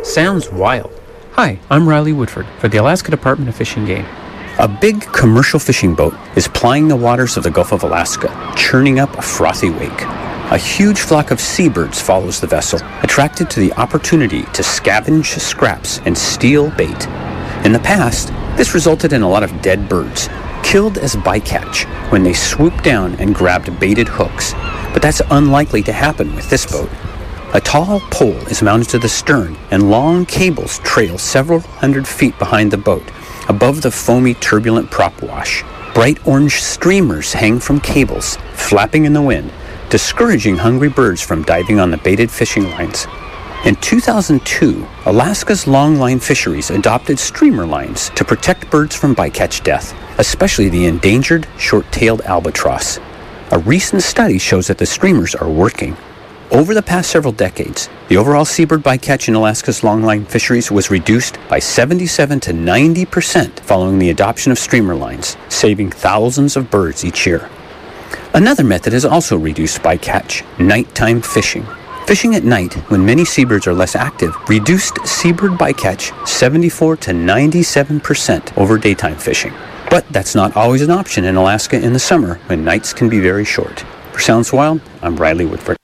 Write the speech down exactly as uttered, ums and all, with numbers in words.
Sounds wild. Hi, I'm Riley Woodford for the Alaska Department of Fish and Game. A big commercial fishing boat is plying the waters of the Gulf of Alaska, churning up a frothy wake. A huge flock of seabirds follows the vessel, attracted to the opportunity to scavenge scraps and steal bait. In the past, this resulted in a lot of dead birds, killed as bycatch when they swooped down and grabbed baited hooks. But that's unlikely to happen with this boat. A tall pole is mounted to the stern, and long cables trail several hundred feet behind the boat, above the foamy, turbulent prop wash. Bright orange streamers hang from cables, flapping in the wind, discouraging hungry birds from diving on the baited fishing lines. In two thousand two, Alaska's longline fisheries adopted streamer lines to protect birds from bycatch death, especially the endangered short-tailed albatross. A recent study shows that the streamers are working. Over the past several decades, the overall seabird bycatch in Alaska's longline fisheries was reduced by seventy-seven to ninety percent following the adoption of streamer lines, saving thousands of birds each year. Another method has also reduced bycatch: nighttime fishing. Fishing at night, when many seabirds are less active, reduced seabird bycatch seventy-four to ninety-seven percent over daytime fishing. But that's not always an option in Alaska in the summer, when nights can be very short. For Sounds Wild, I'm Riley Woodford.